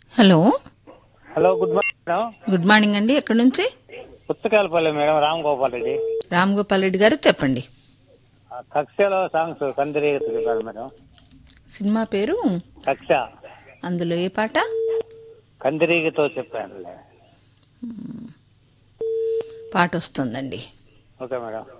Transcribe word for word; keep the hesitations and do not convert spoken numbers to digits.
Hello hello, good morning madam. Good morning అండి. ఎక్కడి నుంచి? పుస్తకాలపల్లి మేడం, రామ్ గోపాల్ రెడ్డి. రామ్ గోపాల్ రెడ్డి గారు చెప్పండి. ఆ, కక్షలో సాంగ్స్ కందిరి చెప్పారు మేడం. సినిమా పేరు కక్ష అందులో ఏ పాట? కందిరీగతో చెప్పాను. పాట వస్తుందండి. Okay madam.